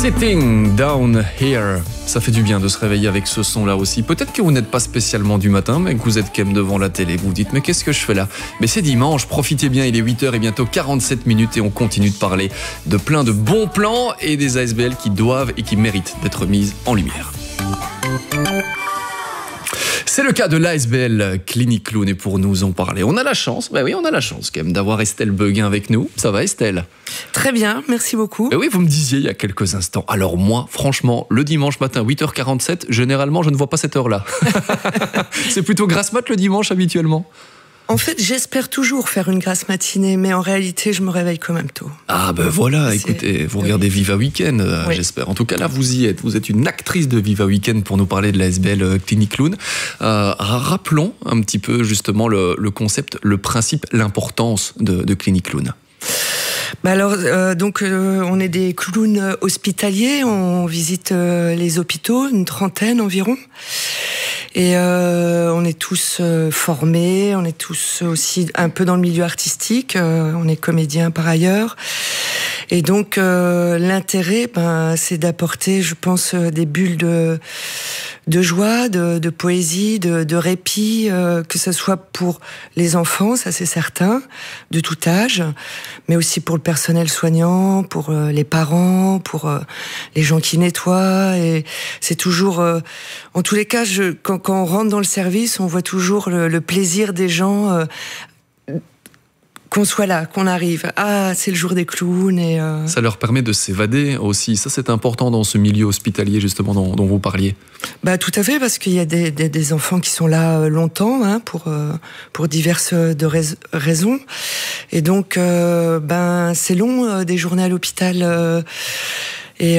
Sitting Down Here, ça fait du bien de se réveiller avec ce son-là aussi. Peut-être que vous n'êtes pas spécialement du matin, mais que vous êtes quand même devant la télé. Vous vous dites, mais qu'est-ce que je fais là? Mais c'est dimanche, profitez bien, il est 8h et bientôt 47 minutes et on continue de parler de plein de bons plans et des ASBL qui doivent et qui méritent d'être mises en lumière. C'est le cas de l'ASBL Clinique Clown et pour nous en parler, on a la chance, on a la chance quand même d'avoir Estelle Beguin avec nous. Ça va Estelle? Très bien, merci beaucoup. Oui, vous me disiez il y a quelques instants. Alors moi, franchement, le dimanche matin, 8h47, généralement, je ne vois pas cette heure-là. C'est plutôt grasse mat le dimanche habituellement? En fait, j'espère toujours faire une grasse matinée, mais en réalité, je me réveille quand même tôt. Ah ben voilà, écoutez, vous regardez Viva Weekend, oui. J'espère. En tout cas, là, vous y êtes. Vous êtes une actrice de Viva Weekend pour nous parler de l'ASBL Clinique Clown. Rappelons un petit peu justement le concept, le principe, l'importance de Clinique Clown. Alors, on est des clowns hospitaliers, on visite les hôpitaux, une trentaine environ. Et on est tous formés, on est tous aussi un peu dans le milieu artistique, on est comédiens par ailleurs. Et donc l'intérêt, c'est d'apporter, je pense, des bulles de joie, de poésie, de répit, que ce soit pour les enfants, ça c'est certain, de tout âge, mais aussi pour le personnel soignant, pour les parents, pour les gens qui nettoient. Et c'est toujours, en tous les cas, quand on rentre dans le service, on voit toujours le plaisir des gens. Qu'on soit là, qu'on arrive. Ah, c'est le jour des clowns. Et Ça leur permet de s'évader aussi. Ça, c'est important dans ce milieu hospitalier, justement, dont vous parliez. Tout à fait, parce qu'il y a des enfants qui sont là longtemps, pour diverses raisons. Et donc, c'est long, des journées à l'hôpital. Et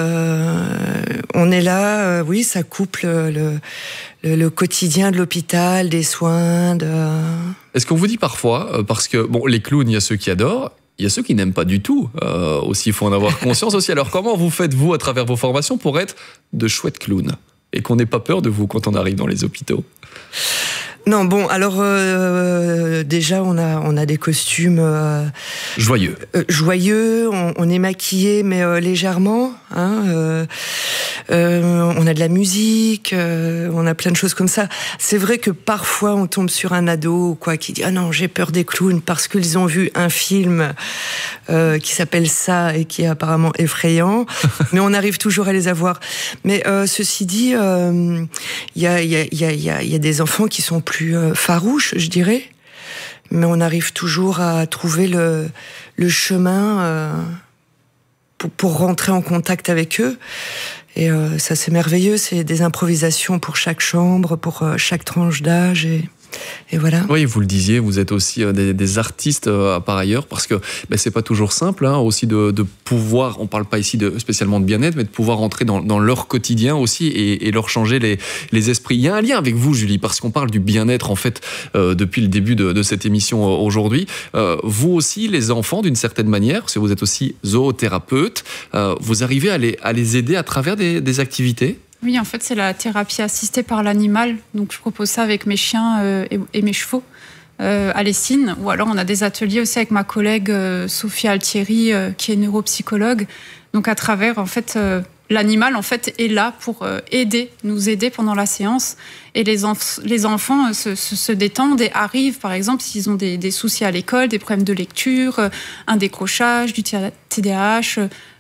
on est là, oui, ça couple le quotidien de l'hôpital, des soins. Est-ce qu'on vous dit parfois, parce que bon, les clowns, il y a ceux qui adorent, il y a ceux qui n'aiment pas du tout. Aussi, il faut en avoir conscience aussi. Alors, comment vous faites, vous, à travers vos formations, pour être de chouettes clowns et qu'on n'ait pas peur de vous quand on arrive dans les hôpitaux? Non, bon, alors déjà on a des costumes joyeux. Joyeux, on est maquillé mais légèrement. On a de la musique, on a plein de choses comme ça. C'est vrai que parfois on tombe sur un ado ou quoi qui dit ah non j'ai peur des clowns parce qu'ils ont vu un film qui s'appelle ça et qui est apparemment effrayant. Mais on arrive toujours à les avoir. Mais ceci dit, il y a des enfants qui sont plus farouches, je dirais, mais on arrive toujours à trouver le chemin pour rentrer en contact avec eux. Et ça, c'est merveilleux. C'est des improvisations pour chaque chambre, pour chaque tranche d'âge. Et voilà. Oui, vous le disiez, vous êtes aussi des artistes par ailleurs, parce que c'est pas toujours simple aussi de pouvoir, on parle pas ici spécialement de bien-être, mais de pouvoir entrer dans leur quotidien aussi et leur changer les esprits. Il y a un lien avec vous, Julie, parce qu'on parle du bien-être en fait depuis le début de cette émission aujourd'hui. Vous aussi, les enfants, d'une certaine manière, parce que vous êtes aussi zoothérapeute, vous arrivez à les aider à travers des activités? Oui, en fait, c'est la thérapie assistée par l'animal. Donc, je propose ça avec mes chiens et mes chevaux à l'Essine. Ou alors, on a des ateliers aussi avec ma collègue Sophie Altieri, qui est neuropsychologue. Donc, à travers, en fait, l'animal, en fait, est là pour nous aider pendant la séance. Et les enfants se détendent et arrivent, par exemple, s'ils ont des soucis à l'école, des problèmes de lecture, un décrochage, du TDAH.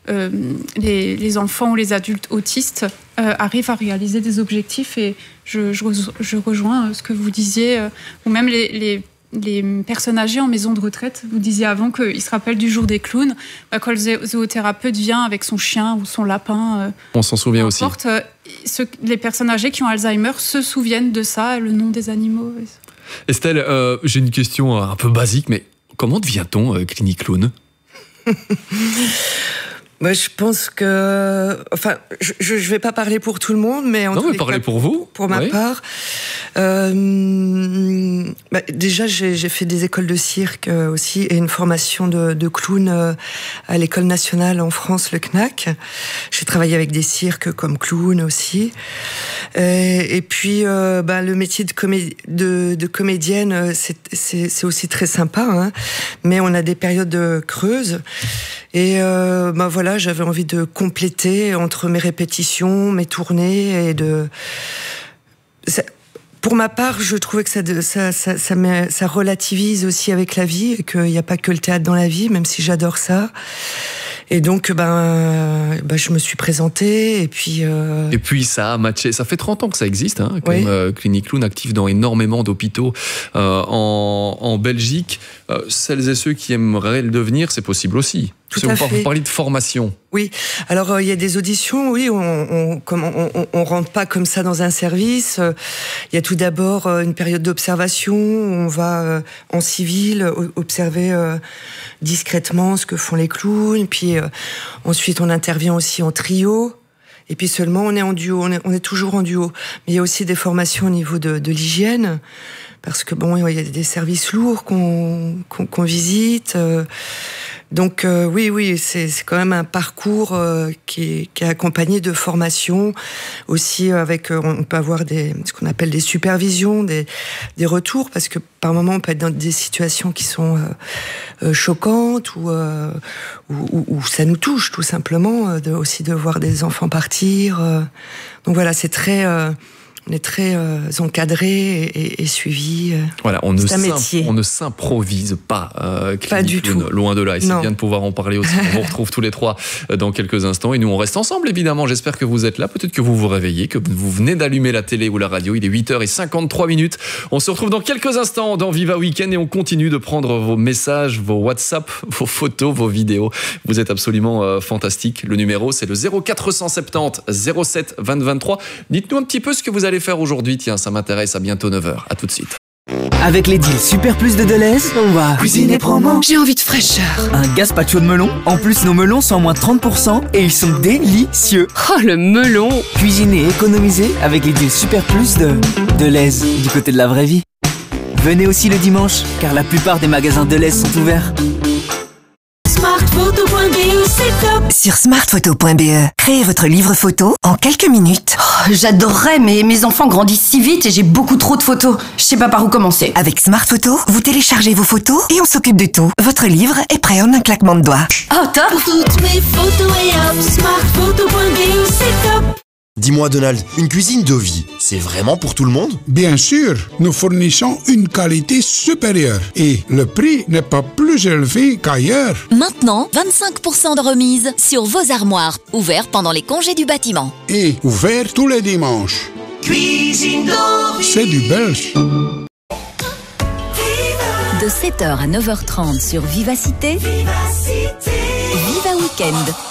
Les enfants ou les adultes autistes arrivent à réaliser des objectifs et je rejoins ce que vous disiez, ou même les personnes âgées en maison de retraite. Vous disiez avant qu'ils se rappellent du jour des clowns, quand le zooothérapeute vient avec son chien ou son lapin. On s'en souvient aussi. Les personnes âgées qui ont Alzheimer se souviennent de ça, le nom des animaux. Estelle, j'ai une question un peu basique, mais comment devient-on Clinique Clown? Je pense que... Enfin, je vais pas parler pour tout le monde, mais... Non, mais parlez pour vous. Pour ma part. Déjà, j'ai fait des écoles de cirque aussi et une formation de clown à l'école nationale en France, le CNAC. J'ai travaillé avec des cirques comme clown aussi. Et puis, le métier de comédienne, c'est aussi très sympa, hein, mais on a des périodes creuses. Et voilà, j'avais envie de compléter entre mes répétitions, mes tournées et pour ma part, je trouvais que ça relativise aussi avec la vie et qu'il n'y a pas que le théâtre dans la vie, même si j'adore ça. Et donc, je me suis présentée et puis... Et puis ça a matché. Ça fait 30 ans que ça existe, hein, Clinique Clown, active dans énormément d'hôpitaux en Belgique. Celles et ceux qui aimeraient le devenir, c'est possible aussi. Tout à fait. Vous parlez de formation. Oui, alors il y a des auditions, oui, on rentre pas comme ça dans un service. Il y a tout d'abord une période d'observation, on va en civil observer discrètement ce que font les clowns, puis ensuite on intervient aussi en trio. Et puis seulement on est en duo, on est toujours en duo. Mais il y a aussi des formations au niveau de l'hygiène, parce que il y a des services lourds qu'on visite. Donc oui, c'est quand même un parcours qui est accompagné de formations, aussi avec on peut avoir ce qu'on appelle des supervisions, des retours, parce que par moments on peut être dans des situations qui sont choquantes ou ça nous touche tout simplement, aussi de voir des enfants partir. Donc voilà, c'est très on est très encadré et suivi. Voilà, c'est un métier. On ne s'improvise pas. Pas du tout. Loin de là. Et c'est bien de pouvoir en parler aussi. On vous retrouve tous les trois dans quelques instants. Et nous, on reste ensemble, évidemment. J'espère que vous êtes là. Peut-être que vous vous réveillez, que vous venez d'allumer la télé ou la radio. Il est 8h53. On se retrouve dans quelques instants dans Viva Weekend et on continue de prendre vos messages, vos WhatsApp, vos photos, vos vidéos. Vous êtes absolument fantastiques. Le numéro, c'est le 0470 07 20 23. Dites-nous un petit peu ce que vous allez faire aujourd'hui. Tiens, ça m'intéresse. À bientôt 9h. À tout de suite. Avec les deals Super Plus de Deleuze, on va cuisiner promo. J'ai envie de fraîcheur. Un gazpacho de melon. En plus, nos melons sont à moins 30% et ils sont délicieux. Oh, le melon! Cuisiner et économiser avec les deals Super Plus de Deleuze, du côté de la vraie vie. Venez aussi le dimanche, car la plupart des magasins Deleuze sont ouverts. Smartphoto.be, c'est top. Sur smartphoto.be, créez votre livre photo en quelques minutes. Oh, j'adorerais, mais mes enfants grandissent si vite et j'ai beaucoup trop de photos. Je sais pas par où commencer. Avec Smartphoto, vous téléchargez vos photos et on s'occupe de tout. Votre livre est prêt en un claquement de doigts. Oh, top. Pour toutes mes photos et hop, smartphoto.be, c'est top. Dis-moi Donald, une cuisine de vie, c'est vraiment pour tout le monde? Bien sûr, nous fournissons une qualité supérieure et le prix n'est pas plus élevé qu'ailleurs. Maintenant, 25% de remise sur vos armoires, ouverts pendant les congés du bâtiment. Et ouvert tous les dimanches. Cuisine de vie. C'est du belge. De 7h à 9h30 sur Vivacité, Viva Weekend.